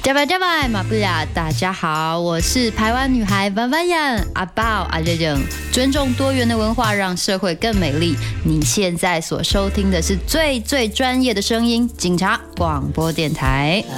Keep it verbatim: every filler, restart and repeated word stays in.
加拜加拜马布亚，大家好，我是台湾女孩万万样阿宝阿热热，尊重多元的文化，让社会更美丽。你现在所收听的是最最专业的声音，警察广播电台。